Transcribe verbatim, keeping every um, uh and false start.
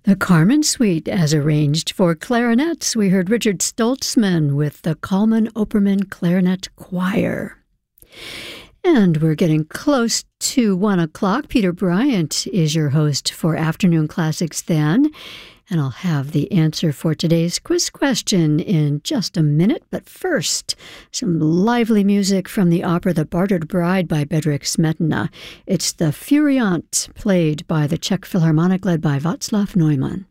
The Carmen Suite, as arranged for clarinets. We heard Richard Stoltzman with the Kalman Opperman Clarinet Choir. And we're getting close to one o'clock. Peter Bryant is your host for Afternoon Classics then. And I'll have the answer for today's quiz question in just a minute. But first, some lively music from the opera The Bartered Bride by Bedřich Smetana. It's the Furiant, played by the Czech Philharmonic led by Václav Neumann.